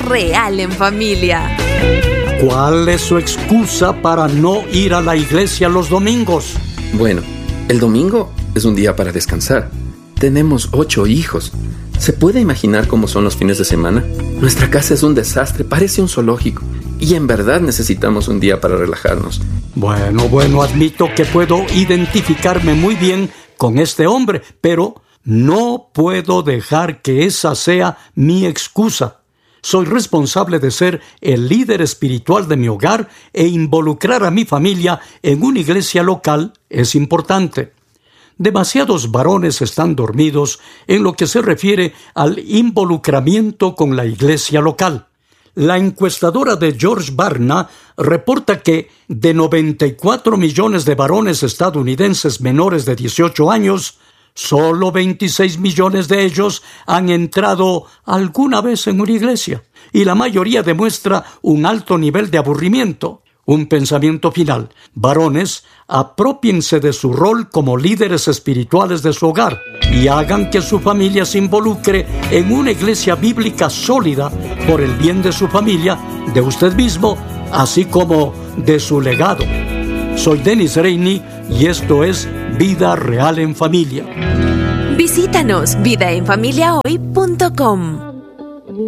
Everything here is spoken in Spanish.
Real en Familia. ¿Cuál es su excusa para no ir a la iglesia los domingos? Bueno, el domingo es un día para descansar. Tenemos 8 hijos. ¿Se puede imaginar cómo son los fines de semana? Nuestra casa es un desastre, parece un zoológico. Y en verdad necesitamos un día para relajarnos. Bueno, admito que puedo identificarme muy bien con este hombre, pero no puedo dejar que esa sea mi excusa. Soy responsable de ser el líder espiritual de mi hogar e involucrar a mi familia en una iglesia local es importante. Demasiados varones están dormidos en lo que se refiere al involucramiento con la iglesia local. La encuestadora de George Barna reporta que de 94 millones de varones estadounidenses menores de 18 años, solo 26 millones de ellos han entrado alguna vez en una iglesia, y la mayoría demuestra un alto nivel de aburrimiento. Un pensamiento final. Varones, aprópiense de su rol como líderes espirituales de su hogar y hagan que su familia se involucre en una iglesia bíblica sólida por el bien de su familia, de usted mismo, así como de su legado. Soy Dennis Rainey y esto es Vida Real en Familia. Visítanos vidaenfamiliahoy.com.